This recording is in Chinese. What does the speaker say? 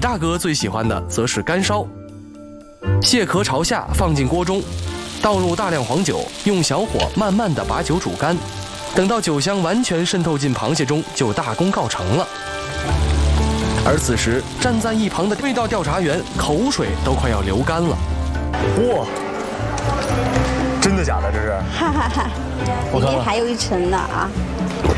大哥最喜欢的则是干烧。蟹壳朝下放进锅中，倒入大量黄酒，用小火慢慢地把酒煮干。等到酒香完全渗透进螃蟹中，就大功告成了。而此时站在一旁的味道调查员口水都快要流干了。 哇，真的假的？这是？ 哈哈哈，里面还有一层呢啊！